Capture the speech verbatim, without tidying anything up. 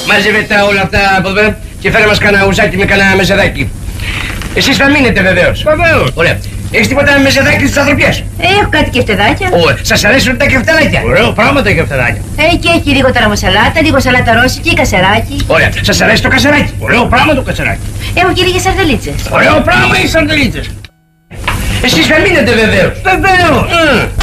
Μαζεύετε όλα αυτά από εδώ και φέρε μας κανένα ουζάκι με κανένα μεζεδάκι. Εσείς θα μείνετε βεβαίως. Βεβαίως. Ωραία. Έχεις τίποτα με μεζεδάκι στις ανθρωπιές? Έχω κάτι κεφτεδάκια. Ωραία. Σας αρέσουν τα κεφτεδάκια? Ωραίο πράγμα τα κεφτεδάκια. Ε, και έχει λίγο ταραμοσαλάτα, λίγο σαλάτα ρώσικη, κασεράκι. Ωραία. Σας αρέσει το κασεράκι? Ωραίο πράγμα το κασεράκι. Έχω και λίγες σαρδελίτσες. Ωραίο πράγμα οι σαρδελίτσες. Εσείς θα μείνετε βεβαίως. Βεβαίως. Mm.